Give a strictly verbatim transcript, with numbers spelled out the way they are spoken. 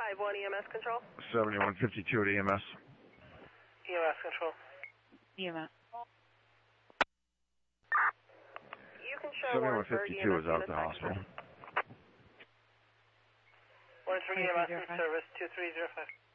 five one E M S control. seventy-one fifty-two at E M S. E M S control. E M S. You can show seventy-one one for E M fifty-two S is out at unit the hospital. One for E M S in service two three zero five.